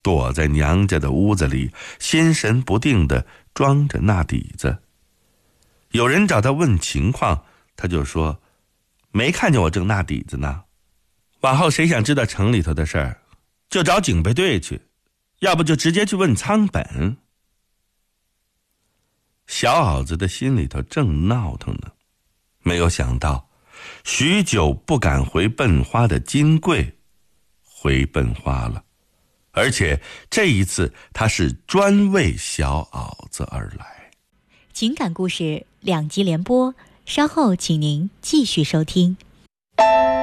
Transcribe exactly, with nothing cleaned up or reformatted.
躲在娘家的屋子里，心神不定地装着纳底子。有人找他问情况，他就说没看见我正纳底子呢。往后谁想知道城里头的事儿，就找警备队去，要不就直接去问仓本。小袄子的心里头正闹腾呢，没有想到许久不敢回笨花的金贵回笨花了，而且这一次他是专为小袄子而来。 情感故事两集连播，稍后请您继续收听。